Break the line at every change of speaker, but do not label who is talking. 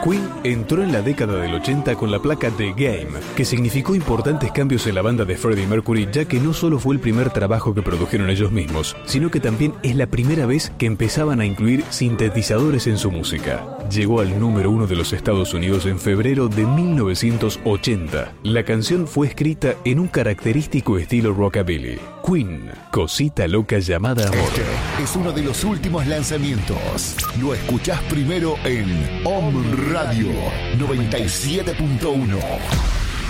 Queen entró en la década del 80 con la placa The Game, que significó importantes cambios en la banda de Freddie Mercury, ya que no solo fue el primer trabajo que produjeron ellos mismos, sino que también es la primera vez que empezaban a incluir sintetizadores en su música. Llegó al número 1 de los Estados Unidos en febrero de 1980. La canción fue escrita en un característico estilo rockabilly. Queen, cosita loca llamada amor.
Este es uno de los últimos lanzamientos. Lo escuchás primero en Om Radio 97.1.